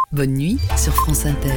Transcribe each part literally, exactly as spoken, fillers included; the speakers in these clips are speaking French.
Bonne nuit sur France Inter.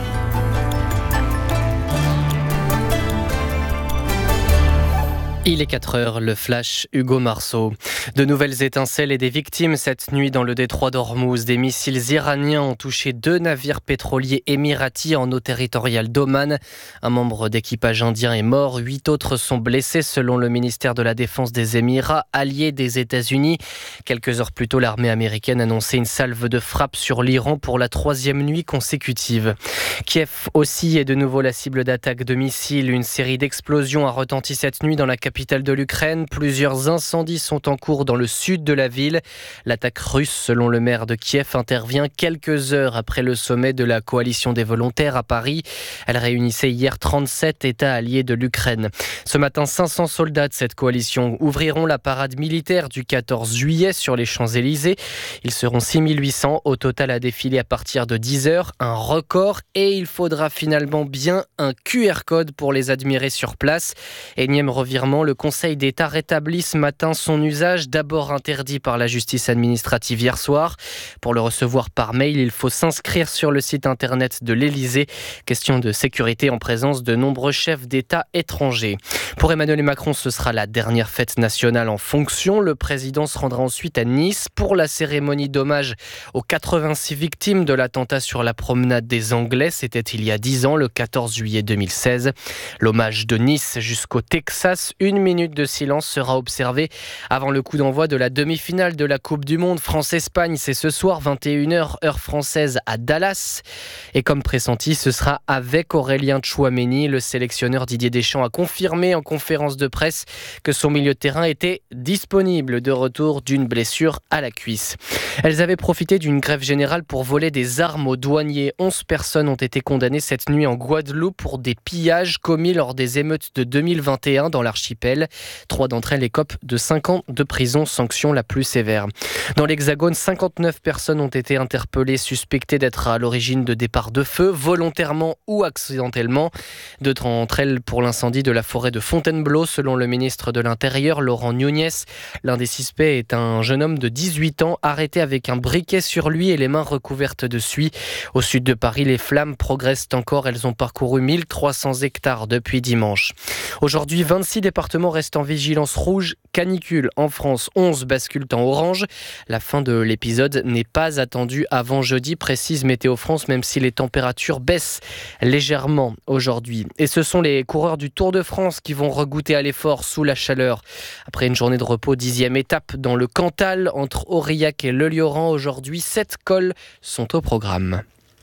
Il est quatre heures, le flash Hugo Marceau. De nouvelles étincelles et des victimes cette nuit dans le détroit d'Ormuz. Des missiles iraniens ont touché deux navires pétroliers émiratis en eau territoriale d'Oman. Un membre d'équipage indien est mort, huit autres sont blessés selon le ministère de la Défense des Émirats, allié des États-Unis. Quelques heures plus tôt, l'armée américaine annonçait une salve de frappe sur l'Iran pour la troisième nuit consécutive. Kiev aussi est de nouveau la cible d'attaques de missiles. Une série d'explosions a retenti cette nuit dans la capitale capitale de l'Ukraine. Plusieurs incendies sont en cours dans le sud de la ville. L'attaque russe, selon le maire de Kiev, intervient quelques heures après le sommet de la coalition des volontaires à Paris. Elle réunissait hier trente-sept États alliés de l'Ukraine. Ce matin, cinq cents soldats de cette coalition ouvriront la parade militaire du quatorze juillet sur les Champs-Élysées. Ils seront six mille huit cents au total à défiler à partir de dix heures, un record, et il faudra finalement bien un Q R code pour les admirer sur place. Énième revirement, le Conseil d'État rétablit ce matin son usage, d'abord interdit par la justice administrative hier soir. Pour le recevoir par mail, il faut s'inscrire sur le site internet de l'Élysée. Question de sécurité en présence de nombreux chefs d'État étrangers. Pour Emmanuel Macron, ce sera la dernière fête nationale en fonction. Le président se rendra ensuite à Nice pour la cérémonie d'hommage aux quatre-vingt-six victimes de l'attentat sur la promenade des Anglais. C'était il y a dix ans, le quatorze juillet deux mille seize. L'hommage de Nice jusqu'au Texas. Une minute de silence sera observée avant le coup d'envoi de la demi-finale de la Coupe du Monde. France-Espagne, c'est ce soir, vingt et une heures, heure française à Dallas. Et comme pressenti, ce sera avec Aurélien Tchouaméni. Le sélectionneur Didier Deschamps a confirmé en conférence de presse que son milieu de terrain était disponible de retour d'une blessure à la cuisse. Elles avaient profité d'une grève générale pour voler des armes aux douaniers. onze personnes ont été condamnées cette nuit en Guadeloupe pour des pillages commis lors des émeutes de deux mille vingt et un dans l'archipel. Trois d'entre elles écopent de cinq ans de prison, sanction la plus sévère. Dans l'Hexagone, cinquante-neuf personnes ont été interpellées, suspectées d'être à l'origine de départs de feu, volontairement ou accidentellement. Deux d'entre elles pour l'incendie de la forêt de Fontainebleau, selon le ministre de l'Intérieur, Laurent Nunez. L'un des suspects est un jeune homme de dix-huit ans, arrêté avec un briquet sur lui et les mains recouvertes de suie. Au sud de Paris, les flammes progressent encore. Elles ont parcouru mille trois cents hectares depuis dimanche. Aujourd'hui, vingt-six départements restent en vigilance rouge canicule en France. onze basculent en orange. La fin de l'épisode n'est pas attendue avant jeudi, précise Météo France, même si les températures baissent légèrement aujourd'hui. Et ce sont les coureurs du Tour de France qui vont regoûter à l'effort sous la chaleur. Après une journée de repos, dixième étape dans le Cantal, entre Aurillac et Le Lioran. Aujourd'hui, sept cols sont au programme.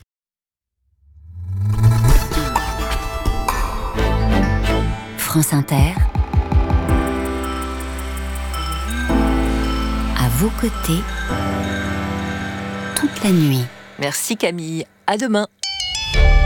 France Inter, à vos côtés, toute la nuit. Merci Camille, à demain.